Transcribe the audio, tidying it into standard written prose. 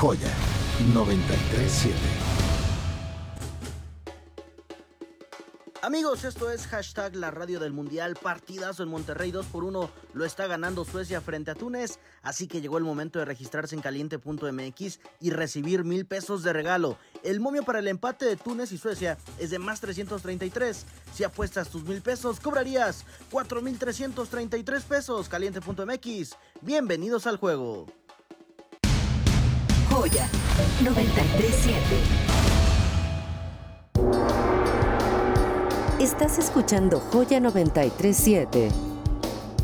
Joya 93.7. Amigos, esto es la radio del mundial. Partidazo en Monterrey, 2-1, lo está ganando Suecia frente a Túnez, así que llegó el momento de registrarse en caliente.mx y recibir 1,000 pesos de regalo. El momio para el empate de Túnez y Suecia es de más 333. Si apuestas tus 1,000 pesos, cobrarías 4,333 pesos. Caliente.mx, bienvenidos al juego. Joya 93.7. Estás escuchando Joya 93.7.